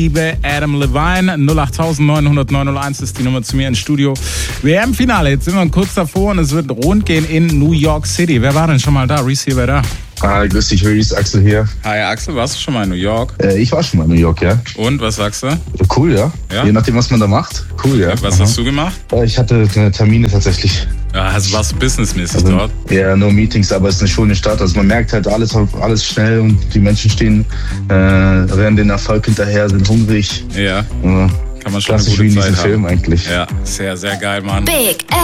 Liebe Adam Levine, 08900 901 ist die Nummer zu mir ins Studio. WM-Finale, jetzt sind wir kurz davor und es wird rund gehen in New York City. Wer war denn schon mal da? Reese hier, wer da? Hi, grüß dich, Reese, Axel hier. Hi Axel, warst du schon mal in New York? Ich war schon mal in New York, ja. Und, was sagst du? Cool, ja. Je nachdem, was man da macht. Cool, ja. Was hast du gemacht? Ich hatte Termine tatsächlich. Ja, also warst du businessmäßig dort? Ja, nur Meetings, aber es ist eine schöne Stadt. Also man merkt halt alles schnell und die Menschen stehen, rennen den Erfolg hinterher, sind hungrig. Ja, kann man schon eine klassisch gute wie in Zeit diesem haben. Film eigentlich. Ja, sehr, sehr geil, Mann. Big